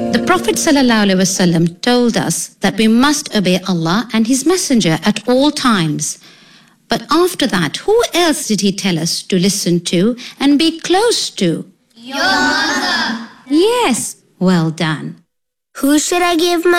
The Prophet ﷺ told us that we must obey Allah and His Messenger at all times. But after that, who else did He tell us to listen to and be close to? Your mother. Yes, well done. Who should I give my